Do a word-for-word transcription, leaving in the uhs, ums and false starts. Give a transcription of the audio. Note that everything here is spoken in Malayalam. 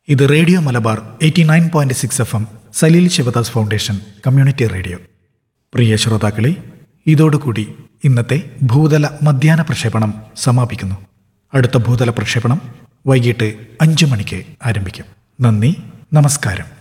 ഇത് radio Malabar eighty nine point six F M Saleel Sivadas foundation community radio. പ്രിയ ശ്രോതാക്കളെ, ഇതോടുകൂടി ഇന്നത്തെ ഭൂതല മധ്യാഹ്ന പ്രക്ഷേപണം സമാപിക്കുന്നു. അടുത്ത ഭൂതല പ്രക്ഷേപണം വൈകിട്ട് അഞ്ചു മണിക്ക് ആരംഭിക്കും. നന്ദി, നമസ്കാരം.